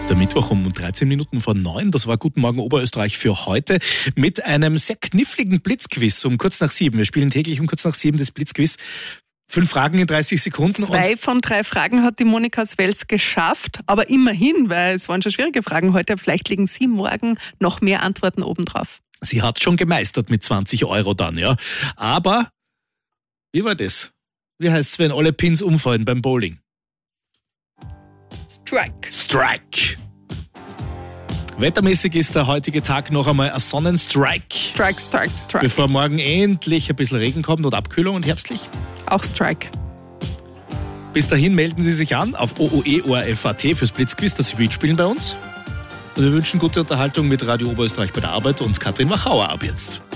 Der Mittwoch um 13 Minuten vor 9. Das war Guten Morgen Oberösterreich für heute mit einem sehr kniffligen Blitzquiz um kurz nach 7. Wir spielen täglich um kurz nach 7 das Blitzquiz. 5 Fragen in 30 Sekunden. 2 von 3 Fragen hat die Monika aus Wels geschafft, aber immerhin, weil es waren schon schwierige Fragen heute. Vielleicht liegen Sie morgen noch mehr Antworten obendrauf. Sie hat schon gemeistert mit 20 € dann, ja. Aber, wie war das? Wie heißt es, wenn alle Pins umfallen beim Bowling? Strike. Wettermäßig ist der heutige Tag noch einmal ein Sonnenstrike. Strike. Bevor morgen endlich ein bisschen Regen kommt und Abkühlung und herbstlich. Auch Strike. Bis dahin melden Sie sich an auf OOE-ORF.at fürs Blitzquiz, das Sie mitspielen bei uns. Und wir wünschen gute Unterhaltung mit Radio Oberösterreich bei der Arbeit und Katrin Wachauer ab jetzt.